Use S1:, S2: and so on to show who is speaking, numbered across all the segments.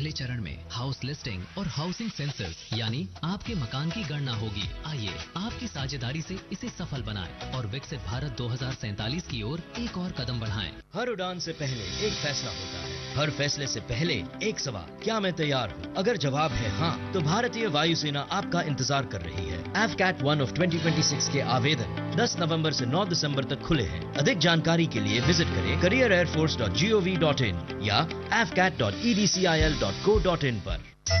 S1: पहले चरण में हाउस लिस्टिंग और हाउसिंग सेंसस यानी आपके मकान की गणना होगी। आइए आपकी साझेदारी से इसे सफल बनाएं और विकसित भारत 2047 की ओर एक और कदम बढ़ाएं।
S2: हर उड़ान से पहले एक फैसला होता है, हर फैसले से पहले एक सवाल, क्या मैं तैयार हूँ? अगर जवाब है हाँ, तो भारतीय वायुसेना आपका इंतजार कर रही है। AFCAT 1 of 2026 के आवेदन 10 नवंबर से 9 दिसंबर तक खुले हैं। अधिक जानकारी के लिए विजिट करें careerairforce.gov.in या afcat.edcil.co.in पर।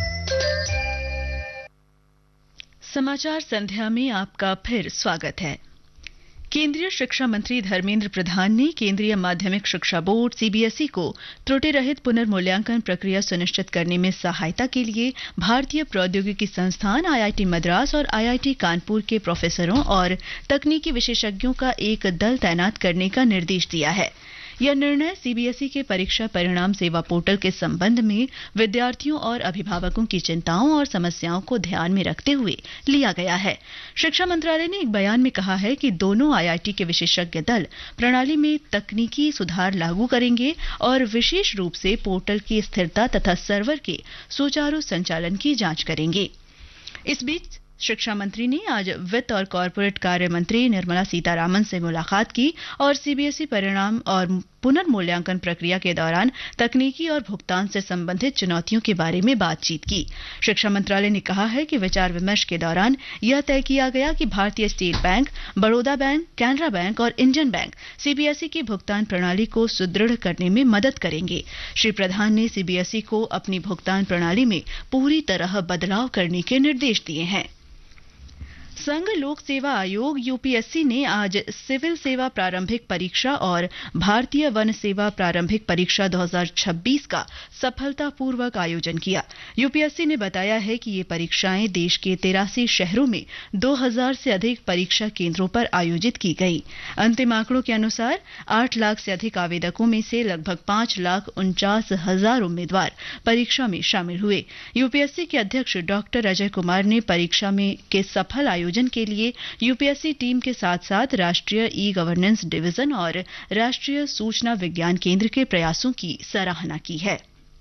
S3: समाचार संध्या में आपका फिर स्वागत है। केंद्रीय शिक्षा मंत्री धर्मेंद्र प्रधान ने केंद्रीय माध्यमिक शिक्षा बोर्ड सीबीएसई को त्रुटि रहित पुनर्मूल्यांकन प्रक्रिया सुनिश्चित करने में सहायता के लिए भारतीय प्रौद्योगिकी संस्थान आईआईटी मद्रास और आईआईटी कानपुर के प्रोफेसरों और तकनीकी विशेषज्ञों का एक दल तैनात करने का निर्देश दिया है। यह निर्णय सीबीएसई के परीक्षा परिणाम सेवा पोर्टल के संबंध में विद्यार्थियों और अभिभावकों की चिंताओं और समस्याओं को ध्यान में रखते हुए लिया गया है। शिक्षा मंत्रालय ने एक बयान में कहा है कि दोनों आईआईटी के विशेषज्ञ दल प्रणाली में तकनीकी सुधार लागू करेंगे और विशेष रूप से पोर्टल की स्थिरता तथा सर्वर के सुचारू संचालन की जांच करेंगे। इस बीच शिक्षा मंत्री ने आज वित्त और कॉरपोरेट कार्य मंत्री निर्मला सीतारामन से मुलाकात की और सीबीएसई परिणाम और पुनर्मूल्यांकन प्रक्रिया के दौरान तकनीकी और भुगतान से संबंधित चुनौतियों के बारे में बातचीत की। शिक्षा मंत्रालय ने कहा है कि विचार विमर्श के दौरान यह तय किया गया कि भारतीय state bank, Baroda bank, Canara bank और इंडियन बैंक सीबीएसई की भुगतान प्रणाली को सुदृढ़ करने में मदद करेंगे। श्री प्रधान ने सीबीएसई को अपनी भुगतान प्रणाली में पूरी तरह बदलाव करने के निर्देश दिए हैं। संघ लोक सेवा आयोग यूपीएससी ने आज सिविल सेवा प्रारंभिक परीक्षा और भारतीय वन सेवा प्रारंभिक परीक्षा 2026 का सफलतापूर्वक आयोजन किया। यूपीएससी ने बताया है कि ये परीक्षाएं देश के 83 शहरों में 2000 से अधिक परीक्षा केंद्रों पर आयोजित की गई। अंतिम आंकड़ों के अनुसार 8 लाख से अधिक आवेदकों में से लगभग 5,49,000 उम्मीदवार परीक्षा में शामिल हुए। यूपीएससी के अध्यक्ष डॉक्टर अजय कुमार ने परीक्षा में के सफल आयोजन के लिए यूपीएससी टीम के साथ साथ राष्ट्रीय ई गवर्नेंस डिवीजन और राष्ट्रीय सूचना विज्ञान केंद्र के प्रयासों की सराहना की है।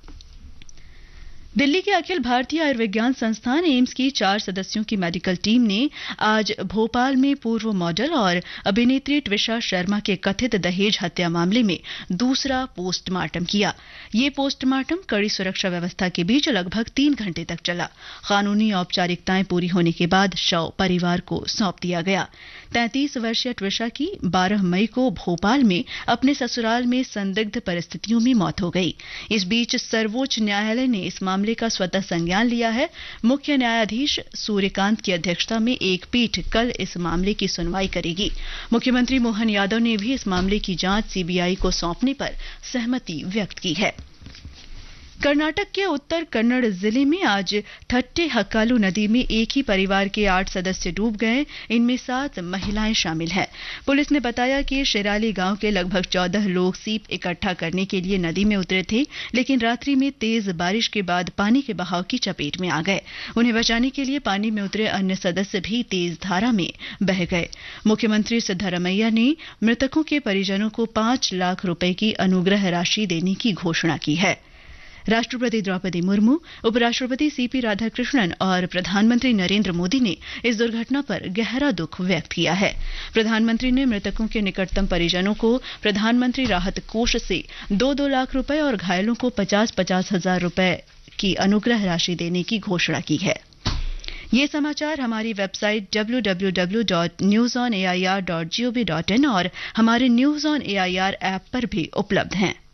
S3: दिल्ली के अखिल भारतीय आयुर्विज्ञान संस्थान एम्स की 4 सदस्यों की मेडिकल टीम ने आज भोपाल में पूर्व मॉडल और अभिनेत्री ट्विशा शर्मा के कथित दहेज हत्या मामले में दूसरा पोस्टमार्टम किया। ये पोस्टमार्टम कड़ी सुरक्षा व्यवस्था के बीच लगभग 3 घंटे तक चला। कानूनी औपचारिकताएं पूरी होने के बाद शव परिवार को सौंप दिया गया। 33 वर्षीय ट्विशा की 12 मई को भोपाल में अपने ससुराल में संदिग्ध परिस्थितियों में मौत हो गई। इस बीच सर्वोच्च न्यायालय ने इस मामले का स्वतः संज्ञान लिया है। मुख्य न्यायाधीश सूर्यकांत की अध्यक्षता में एक पीठ कल इस मामले की सुनवाई करेगी। मुख्यमंत्री मोहन यादव ने भी इस मामले की जांच सीबीआई को सौंपने पर सहमति व्यक्त की है। कर्नाटक के उत्तर कन्नड़ जिले में आज थट्टे हक्कालू नदी में एक ही परिवार के 8 सदस्य डूब गए। इनमें 7 महिलाएं शामिल हैं। पुलिस ने बताया कि शिराली गांव के लगभग 14 लोग सीप इकट्ठा करने के लिए नदी में उतरे थे, लेकिन रात्रि में तेज बारिश के बाद पानी के बहाव की चपेट में आ गए। उन्हें बचाने के लिए पानी में उतरे अन्य सदस्य भी तेज धारा में बह गए। मुख्यमंत्री सिद्धारमैया ने मृतकों के परिजनों को 5 लाख रुपए की अनुग्रह राशि देने की घोषणा की है। राष्ट्रपति द्रौपदी मुर्मू, उपराष्ट्रपति सीपी राधाकृष्णन और प्रधानमंत्री नरेंद्र मोदी ने इस दुर्घटना पर गहरा दुख व्यक्त किया है। प्रधानमंत्री ने मृतकों के निकटतम परिजनों को प्रधानमंत्री राहत कोष से 2-2 लाख रुपए और घायलों को 50-50 हजार रुपए की अनुग्रह राशि देने की घोषणा की है। ये समाचार हमारी वेबसाइट www.newsonair.gov.in और हमारे न्यूज ऑन एआईआर ऐप पर भी उपलब्ध हैं।